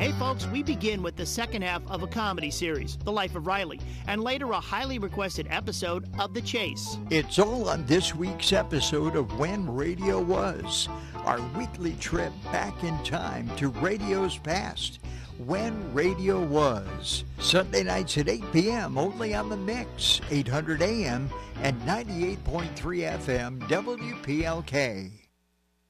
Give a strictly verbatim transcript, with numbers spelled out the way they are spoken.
Hey folks, we begin with the second half of a comedy series, The Life of Riley, and later a highly requested episode of The Chase. It's all on this week's episode of When Radio Was, our weekly trip back in time to radio's past. When Radio Was, Sunday nights at eight p.m. only on The Mix, eight hundred A M and ninety-eight point three F M W P L K.